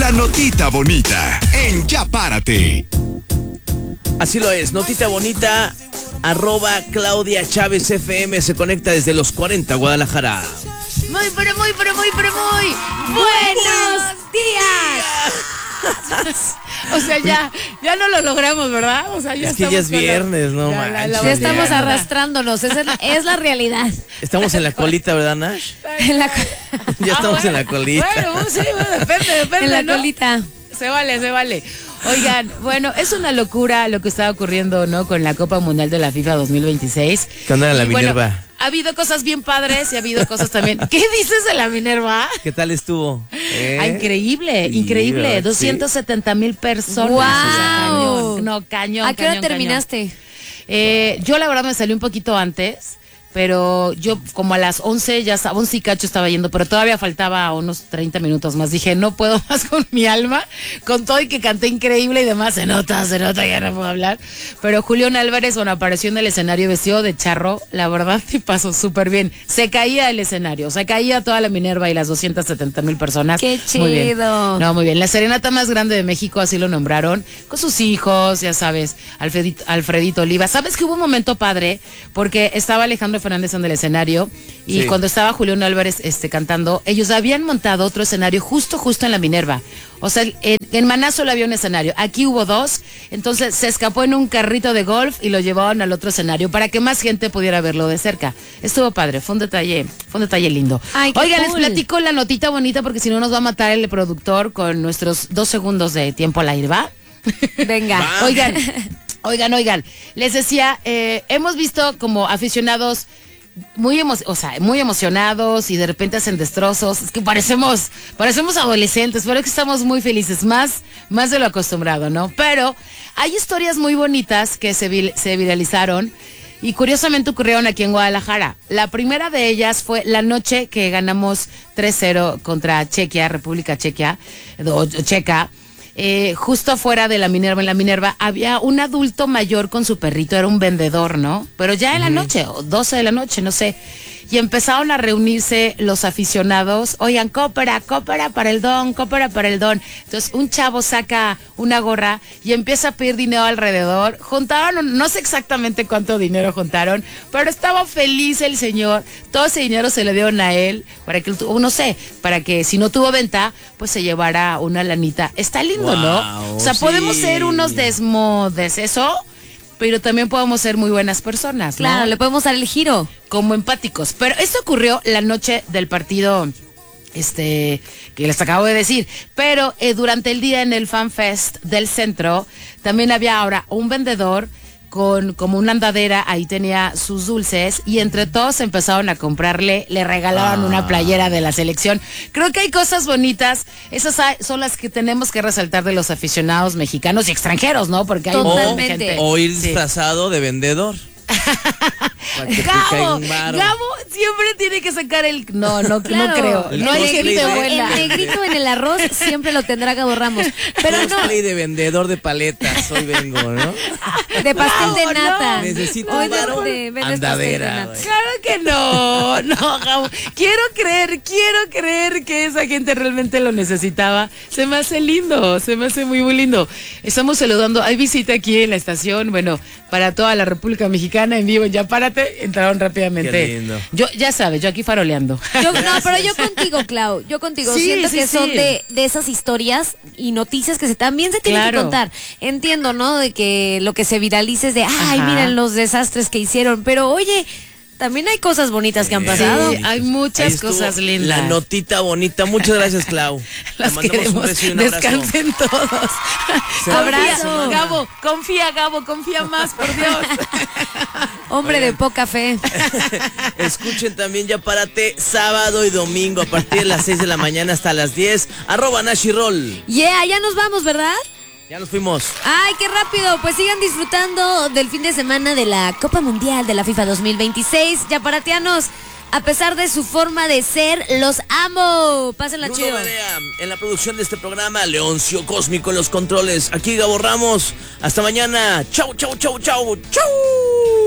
la notita bonita en Ya Párate. Así lo es, notita bonita, @Claudia Chávez FM se conecta desde los 40, Guadalajara. Muy buenos días. O sea, ya no lo logramos, ¿verdad? O sea, ya es que ya es viernes, ¿no? Ya estamos arrastrándonos, es la realidad. Estamos en la colita, ¿verdad, Nash? Ya estamos en la colita. Bueno, sí, depende. En la ¿no? colita. Se vale. Oigan, bueno, es una locura lo que está ocurriendo, ¿no? Con la Copa Mundial de la FIFA 2026. ¿Qué onda la Y bueno, Minerva? ha habido cosas bien padres y ha habido cosas también. ¿Qué dices de la Minerva? ¿Qué tal estuvo? Increíble. Sí. 270,000 personas. ¡Guau! Cañón. ¿A qué hora terminaste? Yo la verdad me salí un poquito antes, pero yo como a las 11 ya estaba, 11 y cacho estaba yendo, pero todavía faltaba unos 30 minutos más. Dije, no puedo más con mi alma, con todo y que canté increíble y demás. Se nota, ya no puedo hablar. Pero Julián Álvarez, bueno, apareció en el escenario vestido de charro, la verdad, y pasó súper bien. Se caía el escenario, se caía toda la Minerva y las 270,000 personas. ¡Qué chido! Muy bien. No, muy bien. La serenata más grande de México, así lo nombraron, con sus hijos, ya sabes, Alfredito Oliva. ¿Sabes que hubo un momento padre? Porque estaba Alejandro Fernández en el escenario y cuando estaba Julián Álvarez cantando, ellos habían montado otro escenario justo en la Minerva. O sea, en Maná solo había un escenario, aquí hubo dos, entonces se escapó en un carrito de golf y lo llevaron al otro escenario para que más gente pudiera verlo de cerca. Estuvo padre, fue un detalle lindo. Ay, Oigan, cool. les platico la notita bonita porque si no nos va a matar el productor con nuestros 2 segundos de tiempo al aire, ¿va? Venga. Oigan, les decía, hemos visto como aficionados muy emocionados y de repente hacen destrozos. Es que parecemos adolescentes, pero es que estamos muy felices, más de lo acostumbrado, ¿no? Pero hay historias muy bonitas que se viralizaron y curiosamente ocurrieron aquí en Guadalajara. La primera de ellas fue la noche que ganamos 3-0 contra Chequia, República Checa. Justo afuera de la Minerva, en la Minerva, había un adulto mayor con su perrito, era un vendedor, ¿no? Pero ya en la noche, o 12 de la noche, no sé. Y empezaron a reunirse los aficionados. Oigan, cópera para el don. Entonces un chavo saca una gorra y empieza a pedir dinero alrededor. Juntaron, no sé exactamente cuánto dinero juntaron, pero estaba feliz el señor. Todo ese dinero se le dieron a él para que, no sé, para que si no tuvo venta, pues se llevara una lanita. Está lindo, ¿no? O sea, podemos ser unos desmodes, eso, pero también podemos ser muy buenas personas, ¿no? Claro, le podemos dar el giro. Como empáticos. Pero esto ocurrió la noche del partido, que les acabo de decir. Pero durante el día en el Fan Fest del centro, también había ahora un vendedor con como una andadera, ahí tenía sus dulces y entre todos empezaron a comprarle, le regalaron una playera de la selección. Creo que hay cosas bonitas, esas son las que tenemos que resaltar de los aficionados mexicanos y extranjeros, ¿no? Porque hay Totalmente. gente. O ir disfrazado de vendedor. Gabo siempre tiene que sacar el... No Claro, creo. No hay gente buena. El negrito en el arroz siempre lo tendrá Gabo Ramos. Pero no. Cosplay de vendedor de paletas, hoy vengo, ¿no? De pastel de nata. No. Necesito Hoy varo, vendes andadera. pastel de nata. Claro que no, Gabo. Quiero creer que esa gente realmente lo necesitaba. Se me hace lindo, se me hace muy lindo. Estamos saludando, hay visita aquí en la estación, bueno, para toda la República Mexicana en vivo, Ya Párate, entraron rápidamente. Qué lindo. Yo, ya sabes, yo aquí faroleando. Pero yo contigo, Clau, Sí, siento que sí. son de esas historias y noticias que también se tienen que contar. Entiendo, ¿no? De que lo que se viralice es de, ay, miren los desastres que hicieron, pero oye, también hay cosas bonitas que han pasado. Sí, hay muchas cosas lindas. La notita bonita. Muchas gracias, Clau. Las Te mandamos queremos. un beso y un abrazo. Descansen todos. Abrazo. Gabo, confía más, por Dios. Hombre de poca fe. Escuchen también Ya Párate sábado y domingo a partir de las 6 de la mañana hasta las 10. @NashiRoll. Yeah, ya nos vamos, ¿verdad? Ya nos fuimos. Ay, qué rápido. Pues sigan disfrutando del fin de semana de la Copa Mundial de la FIFA 2026. Yaparatianos, a pesar de su forma de ser, los amo. Pásenla Bruno chido. Berea, en la producción de este programa, Leoncio Cósmico en los controles. Aquí Gabo Ramos. Hasta mañana. Chau.